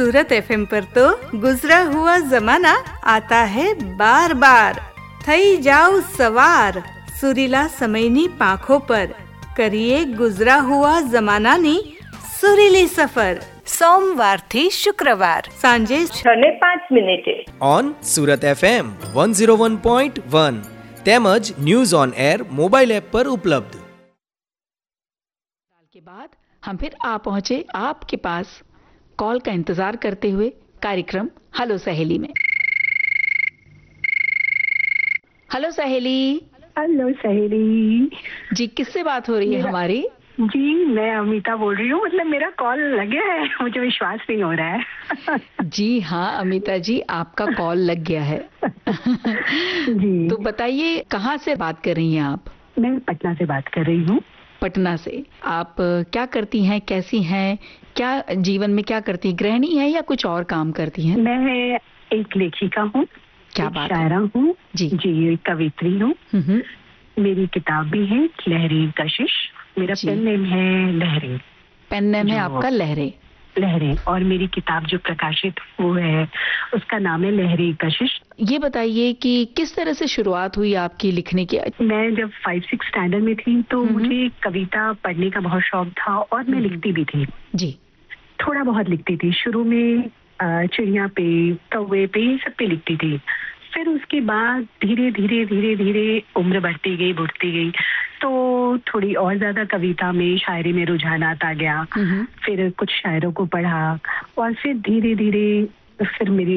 सूरत FM पर तो गुजरा हुआ जमाना आता है बार बार। थई जाओ सवार सुरीला समयनी पाखों पर, करिए गुजरा हुआ जमाना नी सुरीली सफर। सोमवार थी शुक्रवार सांजे 6:05 ऑन सूरत FM 101.1 તેમજ news on air mobile app પર ઉપલબ્ધ। के बाद हम फिर आ पहुंचे आपके पास कॉल का इंतजार करते हुए कार्यक्रम हेलो सहेली में। हेलो सहेली। हेलो सहेली जी, किससे बात हो रही है हमारी? जी, मैं अमिता बोल रही हूँ। मतलब मेरा कॉल लग गया है, मुझे विश्वास नहीं हो रहा है। जी हाँ अमिता जी, आपका कॉल लग गया है। जी तो बताइए कहाँ से बात कर रही हैं आप? मैं पटना से बात कर रही हूँ। पटना से। आप क्या करती हैं, कैसी हैं, क्या जीवन में क्या करती हैं? गृहिणी हैं या कुछ और काम करती हैं? मैं एक लेखिका हूँ, क्या एक बात शायरा हूँ जी। एक कवित्री हूँ। मेरी किताब भी है लहरें कशिश। मेरा जी। पेन नेम है लहरें। पेन नेम है आपका लहरें? लहरें। और मेरी किताब जो प्रकाशित वो है उसका नाम है लहरें कशिश। ये बताइए कि किस तरह से शुरुआत हुई आपकी लिखने की? मैं जब 5-6 स्टैंडर्ड में थी तो मुझे कविता पढ़ने का बहुत शौक था और मैं लिखती भी थी। जी। थोड़ा बहुत लिखती थी। शुरू में चिड़िया पे, कौवे पे, सब पे लिखती थी। फिर उसके बाद धीरे धीरे धीरे धीरे उम्र बढ़ती गई तो थोड़ी और ज्यादा कविता में, शायरी में रुझानात आ गया। फिर कुछ शायरों को पढ़ा और फिर धीरे धीरे फिर मेरी